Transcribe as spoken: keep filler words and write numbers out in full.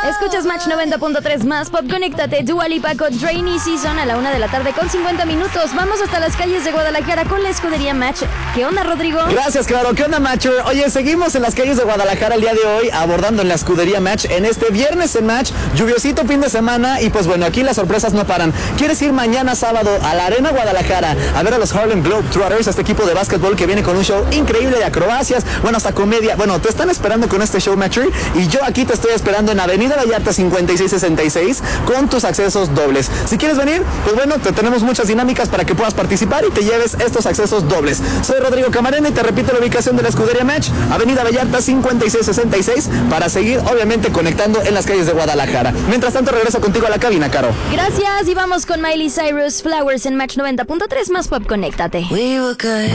Escuchas Match noventa punto tres más Pop. Conéctate, Dua Lipa con Rainy Season a la una de la tarde con cincuenta minutos. Vamos hasta las calles de Guadalajara con la escudería Match. ¿Qué onda, Rodrigo? Gracias, claro. ¿Qué onda, Matcher? Oye, seguimos en las calles de Guadalajara el día de hoy abordando en la escudería Match en este viernes en Match, lluviosito fin de semana y pues bueno, aquí las sorpresas no paran. ¿Quieres ir mañana sábado a la Arena Guadalajara a ver a los Harlem Globetrotters, este equipo de básquetbol que viene con un show increíble de acrobacias, bueno, hasta comedia? Bueno, te están esperando con este show, Matcher, y yo aquí te estoy esperando en Avenida Vallarta cincuenta y seis sesenta y seis con tus accesos dobles. Si quieres venir, pues bueno, te tenemos muchas dinámicas para que puedas participar y te lleves estos accesos dobles. Soy Rodrigo Camarena y te repito la ubicación de la escudería Match, Avenida Vallarta cincuenta y seis sesenta y seis, para seguir obviamente conectando en las calles de Guadalajara. Mientras tanto, regreso contigo a la cabina, Caro. Gracias, y vamos con Miley Cyrus, Flowers en Match noventa punto tres más Pop. Conéctate. We were good.